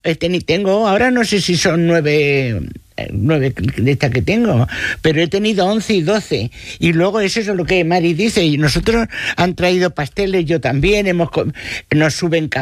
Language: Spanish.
Tengo, ahora no sé si son 9 de estas que tengo, pero he tenido 11 y 12. Y luego eso es lo que Mari dice, y nosotros han traído pasteles, yo también, nos suben